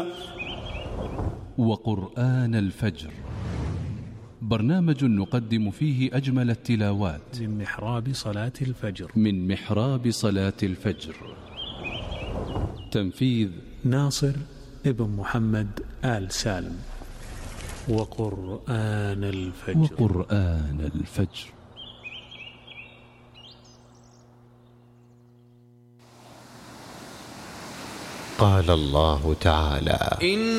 وقرآن الفجر، برنامج نقدم فيه أجمل التلاوات من محراب صلاة الفجر. تنفيذ ناصر ابن محمد آل سالم. وقرآن الفجر. قال الله تعالى: